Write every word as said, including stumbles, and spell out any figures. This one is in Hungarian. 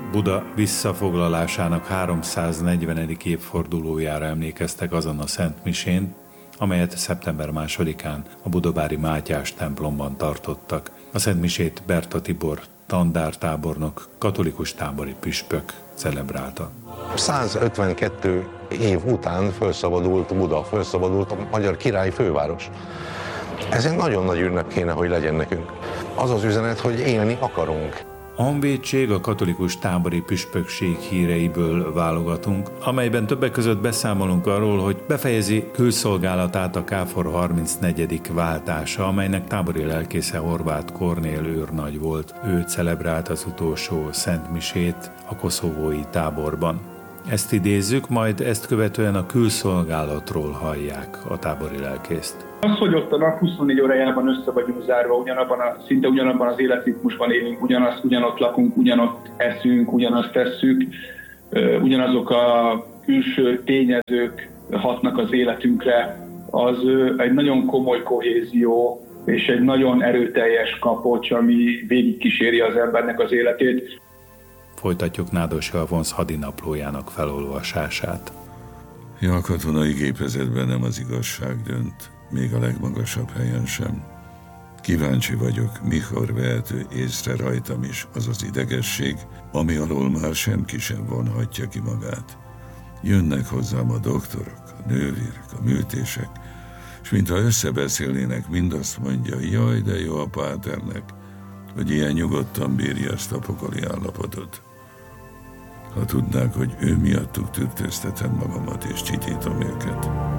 Buda visszafoglalásának háromszáznegyvenedik évfordulójára emlékeztek azon a szentmisén, amelyet szeptember másodikán a budabári Mátyás templomban tartottak. A szentmisét Berta Tibor tandártábornok, katolikus tábori püspök celebrálta. százötvenkettő év után felszabadult Buda, felszabadult a magyar királyi főváros. Ez egy nagyon nagy ünnep kéne, hogy legyen nekünk. Az az üzenet, hogy élni akarunk. A honvédség, a katolikus tábori püspökség híreiből válogatunk, amelyben többek között beszámolunk arról, hogy befejezi külszolgálatát a KFOR harmincnegyedik váltása, amelynek tábori lelkésze Horváth Kornél őrnagy volt. Ő celebrált az utolsó szentmisét a koszovói táborban. Ezt idézzük, majd ezt követően a külszolgálatról hallják a tábori lelkészt. Az, hogy ott a nap huszonnégy órájában össze vagyunk zárva, ugyanabban a, szinte ugyanabban az életritmusban élünk, ugyanazt, ugyanott lakunk, ugyanott eszünk, ugyanazt tesszük, ugyanazok a külső tényezők hatnak az életünkre, az egy nagyon komoly kohézió és egy nagyon erőteljes kapocs, ami végigkíséri az embernek az életét. Folytatjuk Nádosi Alfonz hadinaplójának felolvasását. Ja, a katonai gépezetben nem az igazság dönt, még a legmagasabb helyen sem. Kíváncsi vagyok, mikor vehető észre rajtam is az az idegesség, ami alól már senki sem vonhatja ki magát. Jönnek hozzám a doktorok, a nővérek, a műtések, és mintha összebeszélnének, mind azt mondja, jaj, de jó a páternek, hogy ilyen nyugodtan bírja ezt a pokoli állapotot. Ha tudnák, hogy ő miattuk tükröztetem magamat és csitítom őket.